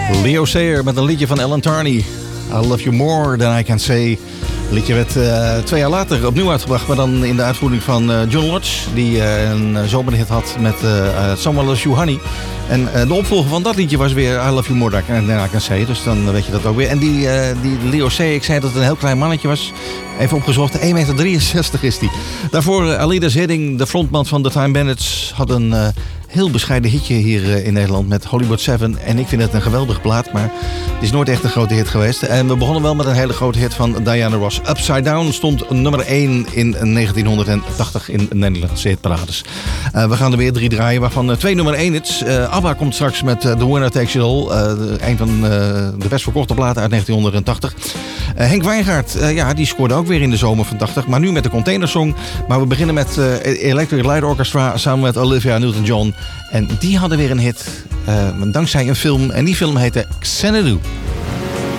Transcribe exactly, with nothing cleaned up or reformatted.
Leo Sayer met een liedje van Ellen Tarney. I Love You More Than I Can Say. Het liedje werd uh, twee jaar later opnieuw uitgebracht, maar dan in de uitvoering van uh, John Lodge, die uh, een zomerhit had met uh, uh, Someone Loves You Honey. En uh, de opvolger van dat liedje was weer I Love You More Than I Can Say. Dus dan weet je dat ook weer. En die, uh, die Leo Sayer, ik zei dat het een heel klein mannetje was. Even opgezocht, één komma drieënzestig meter is die. Daarvoor uh, Alida Zedding, de frontman van The Time Bandits, had een uh, heel bescheiden hitje hier uh, in Nederland met Hollywood zeven. En ik vind het een geweldige plaat, maar het is nooit echt een grote hit geweest. En we begonnen wel met een hele grote hit van Diana Ross. Upside Down stond nummer één in negentienhonderdtachtig in Nederlandse hitparades. Uh, we gaan er weer drie draaien, waarvan uh, twee nummer één hits. Uh, ABBA komt straks met uh, The Winner Takes It All. Uh, een van uh, de best verkochte platen uit negentienhonderdtachtig. Uh, Henk Wijngaard, uh, ja, die scoorde ook weer in de zomer van tachtig. Maar nu met de Containersong. Maar we beginnen met uh, Electric Light Orchestra samen met Olivia Newton-John. En die hadden weer een hit, uh, dankzij een film. En die film heette Xanadu.